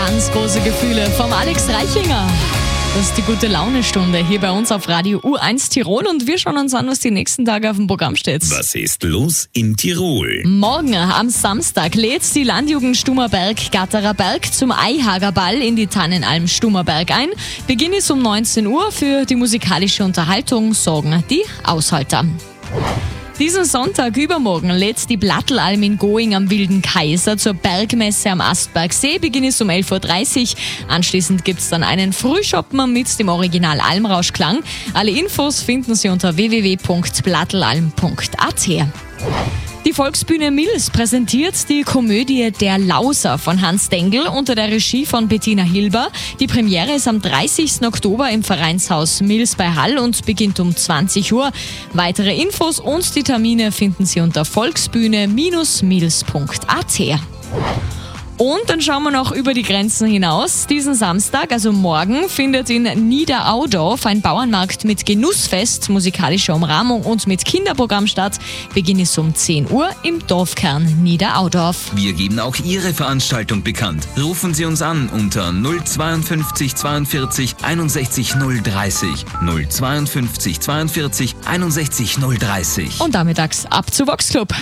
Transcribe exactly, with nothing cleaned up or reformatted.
Ganz große Gefühle vom Alex Reichinger. Das ist die gute Laune-Stunde hier bei uns auf Radio U eins Tirol und wir schauen uns an, was die nächsten Tage auf dem Programm steht. Was ist los in Tirol? Morgen am Samstag lädt die Landjugend Stummerberg Gatterer Berg zum Eihagerball in die Tannenalm Stummerberg ein. Beginn ist um neunzehn Uhr. Für die musikalische Unterhaltung sorgen die Aushalter. Diesen Sonntag übermorgen lädt die Blattelalm in Going am Wilden Kaiser zur Bergmesse am Astbergsee. Beginn ist um elf Uhr dreißig. Anschließend gibt es dann einen Frühschoppen mit dem Original Almrauschklang. Alle Infos finden Sie unter w w w punkt blattelalm punkt a t. Die Volksbühne Mils präsentiert die Komödie Der Lauser von Hans Dengel unter der Regie von Bettina Hilber. Die Premiere ist am dreißigsten Oktober im Vereinshaus Mils bei Hall und beginnt um zwanzig Uhr. Weitere Infos und die Termine finden Sie unter volksbühne Bindestrich mils punkt a t. Und dann schauen wir noch über die Grenzen hinaus. Diesen Samstag, also morgen, findet in Niederaudorf ein Bauernmarkt mit Genussfest, musikalischer Umrahmung und mit Kinderprogramm statt. Beginn ist um zehn Uhr im Dorfkern Niederaudorf. Wir geben auch Ihre Veranstaltung bekannt. Rufen Sie uns an unter null zweiundfünfzig zweiundvierzig einundsechzig null dreißig. null zweiundfünfzig zweiundvierzig einundsechzig null dreißig. Und damit ab zu Vox Club.